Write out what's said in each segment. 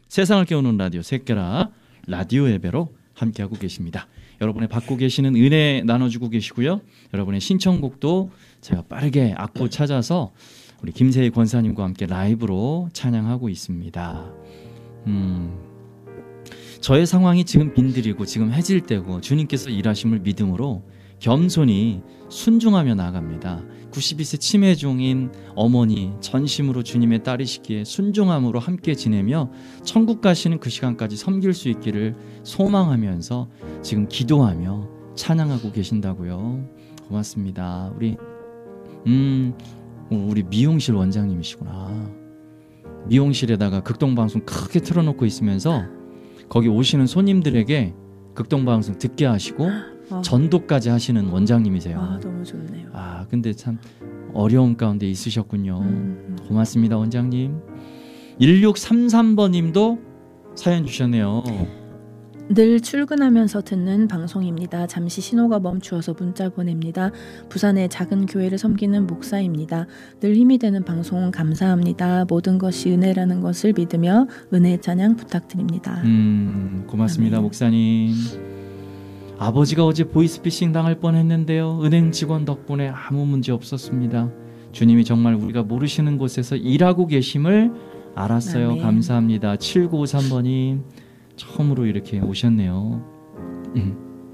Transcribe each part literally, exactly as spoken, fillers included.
세상을 깨우는 라디오 새끼라 라디오 예배로 함께하고 계십니다. 여러분의 받고 계시는 은혜 나눠주고 계시고요. 여러분의 신청곡도 제가 빠르게 악보 찾아서 우리 김세희 권사님과 함께 라이브로 찬양하고 있습니다. 음, 저의 상황이 지금 빈들이고 지금 해질 때고 주님께서 일하심을 믿음으로 겸손히 순종하며 나아갑니다. 구십이 세 치매 중인 어머니 전심으로 주님의 딸이시기에 순종함으로 함께 지내며 천국 가시는 그 시간까지 섬길 수 있기를 소망하면서 지금 기도하며 찬양하고 계신다고요. 고맙습니다. 우리 음 우리 미용실 원장님이시구나. 미용실에다가 극동방송 크게 틀어놓고 있으면서 거기 오시는 손님들에게 극동방송 듣게 하시고 어. 전도까지 하시는 원장님이세요. 아, 너무 좋네요. 아, 근데 참 어려움 가운데 있으셨군요. 음. 고맙습니다, 원장님. 일육삼삼 번님도 사연 주셨네요. 늘 출근하면서 듣는 방송입니다. 잠시 신호가 멈추어서 문자 보냅니다. 부산의 작은 교회를 섬기는 목사입니다. 늘 힘이 되는 방송 감사합니다. 모든 것이 은혜라는 것을 믿으며 은혜 찬양 부탁드립니다. 음, 고맙습니다. 아멘. 목사님. 아버지가 어제 보이스피싱 당할 뻔했는데요. 은행 직원 덕분에 아무 문제 없었습니다. 주님이 정말 우리가 모르시는 곳에서 일하고 계심을 알았어요. 아멘. 감사합니다. 칠구오삼 번님 처음으로 이렇게 오셨네요. 음,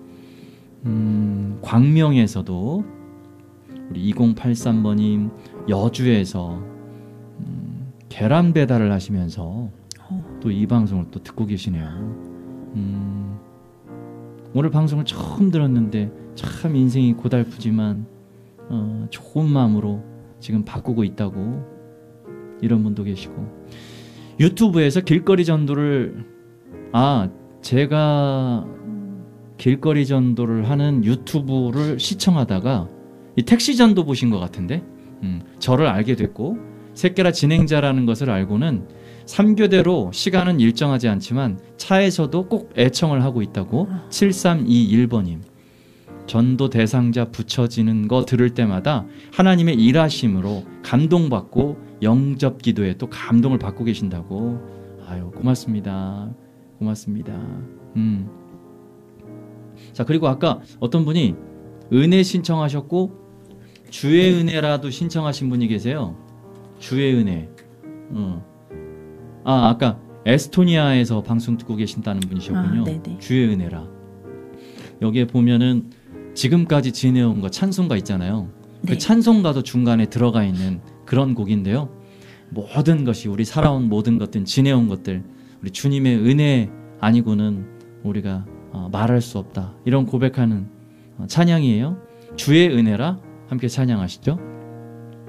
음, 광명에서도 우리 이공팔삼 번님 여주에서 음, 계란 배달을 하시면서 또 이 방송을 또 듣고 계시네요. 음, 오늘 방송을 처음 들었는데 참 인생이 고달프지만 어, 좋은 마음으로 지금 바꾸고 있다고 이런 분도 계시고 유튜브에서 길거리 전도를 아 제가 길거리 전도를 하는 유튜브를 시청하다가 이 택시 전도 보신 것 같은데 음, 저를 알게 됐고 새끼라 진행자라는 것을 알고는 삼 교대로 시간은 일정하지 않지만 차에서도 꼭 애청을 하고 있다고 칠삼이일 번님 전도 대상자 붙여지는 거 들을 때마다 하나님의 일하심으로 감동받고 영접 기도에 또 감동을 받고 계신다고. 아유 고맙습니다. 고맙습니다. 음. 자 그리고 아까 어떤 분이 은혜 신청하셨고 주의 은혜라도 신청하신 분이 계세요. 주의 은혜. 어. 아 아까 에스토니아에서 방송 듣고 계신다는 분이셨군요. 아, 주의 은혜라. 여기에 보면은 지금까지 지내온 거 찬송가 있잖아요. 네. 그 찬송가도 중간에 들어가 있는 그런 곡인데요. 모든 것이 우리 살아온 모든 것들 지내온 것들 우리 주님의 은혜 아니고는 우리가 어, 말할 수 없다. 이런 고백하는 어, 찬양이에요. 주의 은혜라 함께 찬양하시죠.